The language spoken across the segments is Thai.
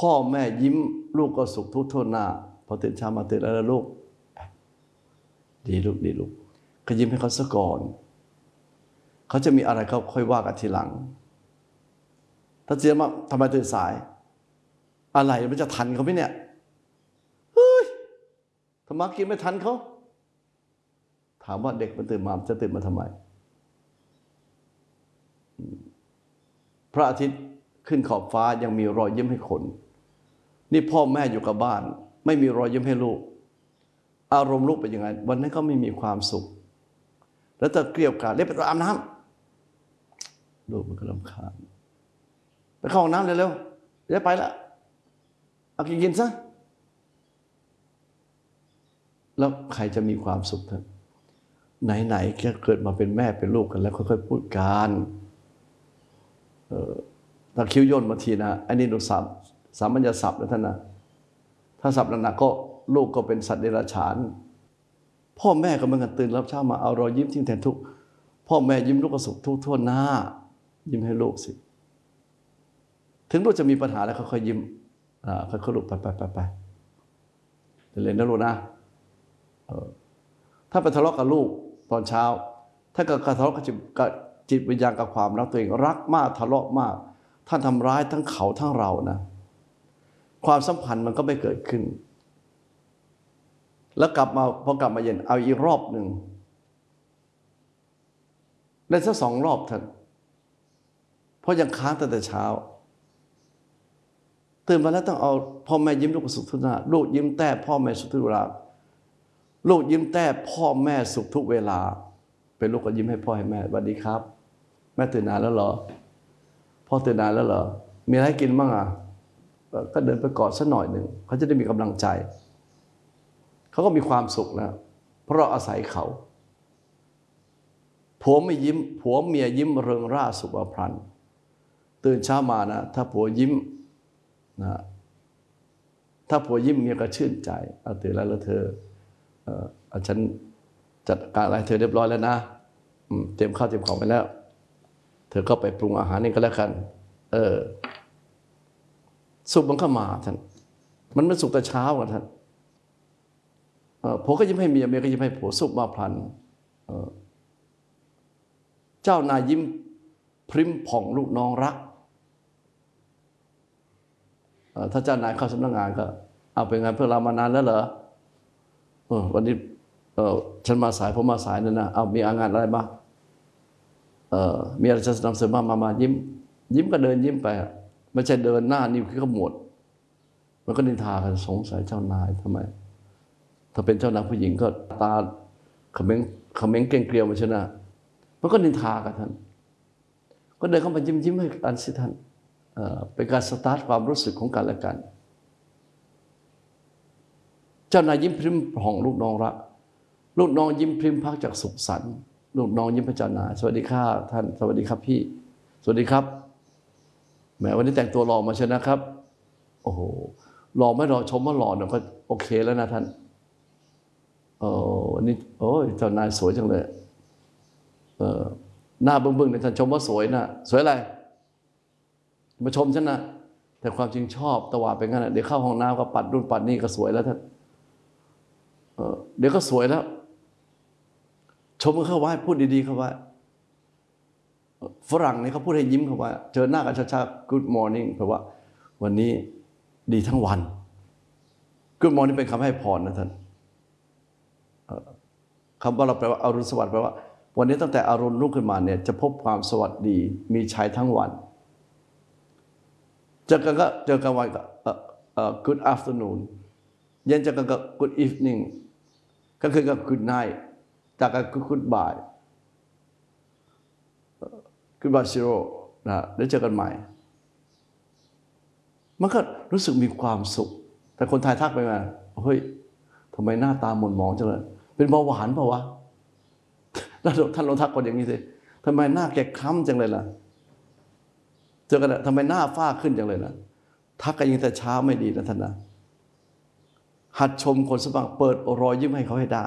พ่อแม่ยิ้มลูกก็สุขทุกทั่วหน้าพอตื่นเช้ามาตื่นแล้วลูกดีลูกดีลูกก็ยิ้มให้เขาซะก่อนเขาจะมีอะไรเขาค่อยว่ากันทีหลังถ้าเจ๊มาทำไมตื่นสายอะไรมันจะทันเขาไหมเนี่ยเฮ้ยธรรมะกินไม่ทันเขาถามว่าเด็กมันตื่นมาจะตื่นมาทำไมพระอาทิตย์ขึ้นขอบฟ้ายังมีรอยยิ้มให้คนนี่พ่อแม่อยู่กับบ้านไม่มีรอยยิ้มให้ลูกอารมณ์ลูกเป็นยังไงวันนั้นก็ไม่มีความสุขแล้วจะเกลียวกราดเรียกไปอาบน้ำลูกมันก็รำคาญไปเข้าห้องน้ำเร็วๆจะไปละเอากินซะแล้วใครจะมีความสุขท่านไหนๆแค่เกิดมาเป็นแม่เป็นลูกกันแล้วค่อยๆพูดกันถ้าคิ้วย่นบางทีนะอันนี้ดูสามัญญศัพท์นะท่านนะถ้าศัพท์หนักๆก็ลูกก็เป็นสัตว์เดรัจฉานพ่อแม่ก็เหมือนกันตื่นรับเช้ามาเอารอยยิ้มทิ้งแทนทุกพ่อแม่ยิ้มลูกก็สุขทุกทั่วหน้ายิ้มให้ลูกสิถึงลูกจะมีปัญหาแล้วค่อยๆยิ้มค่อยๆลูกไปเล่นนะลูกนะถ้าไปทะเลาะกับลูกตอนเช้าถ้าเกิดทะเลาะกับจิตวิญญาณกับความรักตัวเองรักมากทะเลาะมากท่านทำร้ายทั้งเขาทั้งเรานะความสัมพันธ์มันก็ไม่เกิดขึ้นแล้วพอกลับมาเย็นเอาอีกรอบหนึ่งได้สัก2 รอบท่านเพราะยังค้างตั้งแต่เช้าตื่นมาแล้วต้องเอาพ่อแม่ยิ้มลูกสุขทุกหน้าลูกยิ้มแต่พ่อแม่สุขทุกเวลาลูกยิ้มแต่พ่อแม่สุขทุกเวลาเป็นลูกก็ยิ้มให้พ่อให้แม่สวัสดีครับแม่ตื่นนานแล้วเหรอพ่อตื่นนานแล้วเหรอมีอะไรให้กินบ้างก็เดินไปกอดสักหน่อยหนึ่งเขาจะได้มีกำลังใจเขาก็มีความสุขนะเพราะเราอาศัยเขาผัวไม่ยิ้มผัวเมียยิ้มเริงร่าสุขพลันตื่นเช้ามานะถ้าผัวยิ้มนะถ้าผัวยิ้มเมียก็ชื่นใจตื่นแล้วเธอฉันจัดการอะไรเธอเรียบร้อยแล้วนะเตรียมข้าวเตรียมของไปแล้วเธอก็ไปปรุงอาหารนี่ก็แล้วกันสุขมันเข้ามาท่านมันไม่สุขแต่เช้ากันท่านผัวก็ยิ้มให้เมียเมียก็ยิ้มให้ผัวสุขมาพลันเจ้านายยิ้มพริ้มผ่องลูกน้องรักถ้าเจ้านายเข้าสำนักงานก็เอาเป็นงานเพื่อเรามานานแล้วเหรอวันนี้ฉันมาสายผมมาสายนั่นนะเอามีงานอะไรบ้างมีอะไรจะนำเสนอมายิ้มก็เดินยิ้มไปไม่ใช่เดินหน้านิ้วขี้ขมวดมันก็นินทากันสงสัยเจ้านายทำไมถ้าเป็นเจ้านายผู้หญิงก็ตาเขม้งเกรงเกลียวมาชนะมันก็นินทากันท่านก็เดินเข้ามายิ้มให้กันสิท่านเป็นการสตาร์ทความรู้สึกของกันและกันเจ้านายยิ้มพริ้มผ่องลูกน้องรักลูกน้องยิ้มพริ้มพักจากสุขสันต์ลูกน้องยิ้มพระเจ้านายสวัสดีค่ะท่านสวัสดีครับพี่สวัสดีครับแหมวันนี้แต่งตัวหล่อมาใช่นะครับโอ้โหหล่อไม่หล่อชมว่าหล่อเนี่ยก็โอเคแล้วนะท่านวันนี้โอ้ยเจ้านายสวยจังเลยหน้าบึ้งๆเนี่ยท่านชมว่าสวยนะสวยอะไรมาชมฉันนะแต่ความจริงชอบตวาดไปงั้นเดี๋ยวเข้าห้องน้ำก็ปัดรุ่นปัดนี่ก็สวยแล้วท่านเดี๋ยวก็สวยแล้วชมกันเข้าไว้พูดดีๆเข้าไว้ฝรั่งเนี่ยเขาพูดให้ยิ้มเข้าไว้เจอหน้ากันช้าๆ Good morning แปลว่าวันนี้ดีทั้งวัน Good morning เป็นคำให้พรนะท่านคำว่าเราแปลว่าอรุณสวัสดิ์แปลว่าวันนี้ตั้งแต่อรุณรุ่งขึ้นมาเนี่ยจะพบความสวัสดีมีชัยทั้งวันเจอกันวันก็good afternoon เย็นเจอกันก็ good evening ก็คือกับ good night จากกัน good bye good bye zero นะแล้วเจอกันใหม่มันก็รู้สึกมีความสุขแต่คนไทยทักไปมาเฮ้ยทำไมหน้าตาหม่นหมองจังเลยเป็นเบาหวานเปล่าวะแล้วท่านลองทักคนอย่างนี้สิทำไมหน้าแกคล้ำจังเลยล่ะเจอกันทำไมหน้าฝ้าขึ้นจังเลยล่ะทักกันยังแต่เช้าไม่ดีนะท่านนะหัดชมคนสักบ้างเปิดรอยยิ้มให้เขาให้ได้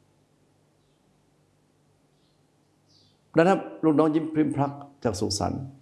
ดังนั้นลูกน้องยิ้มพริ้มพลักจากสุขสันต์